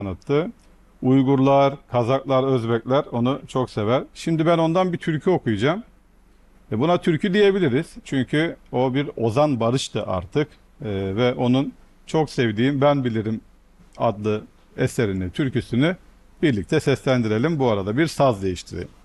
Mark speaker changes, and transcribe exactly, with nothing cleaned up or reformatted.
Speaker 1: sanatı. Uygurlar, Kazaklar, Özbekler onu çok sever. Şimdi ben ondan bir türkü okuyacağım. E buna türkü diyebiliriz. Çünkü o bir Ozan Barış'tı artık. E, ve onun çok sevdiğim Ben Bilirim adlı eserini, türküsünü birlikte seslendirelim. Bu arada bir saz değiştireyim.